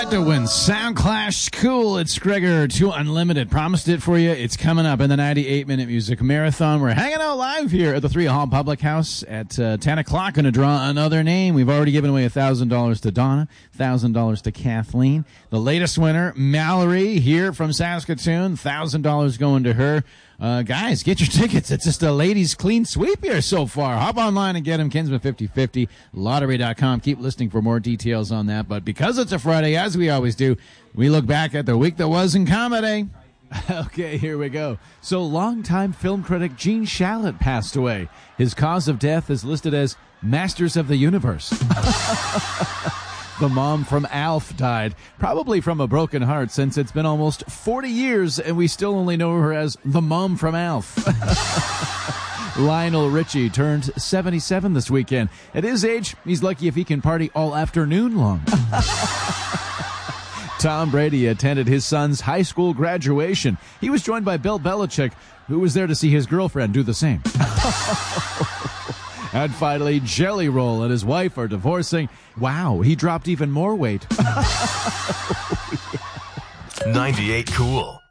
set to win Sound Clash Cool. It's Gregor 2 Unlimited. Promised it for you. It's coming up in the 98-minute music marathon. We're hanging out live here at the 3 Hall Public House at 10 o'clock. Going to draw another name. We've already given away $1,000 to Donna, $1,000 to Kathleen. The latest winner, Mallory, here from Saskatoon. $1,000 going to her. Guys, get your tickets. It's just a ladies' clean sweep here so far. Hop online and get them. Kinsman 5050, lottery.com. Keep listening for more details on that. But because it's a Friday, as we always do, we look back at the week that was in comedy. Okay, here we go. So, longtime film critic Gene Shalit passed away. His cause of death is listed as Masters of the Universe. The mom from Alf died, probably from a broken heart, since it's been almost 40 years and we still only know her as the mom from Alf. Lionel Richie turned 77 this weekend. At his age, he's lucky if he can party all afternoon long. Tom Brady attended his son's high school graduation. He was joined by Bill Belichick, who was there to see his girlfriend do the same. And finally, Jelly Roll and his wife are divorcing. Wow, he dropped even more weight. 98 Cool.